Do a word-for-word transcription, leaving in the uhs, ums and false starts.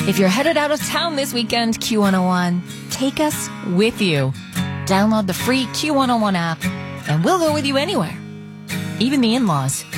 If you're headed out of town this weekend, Q one oh one, take us with you. Download the free Q one oh one app, and we'll go with you anywhere. Even the in-laws.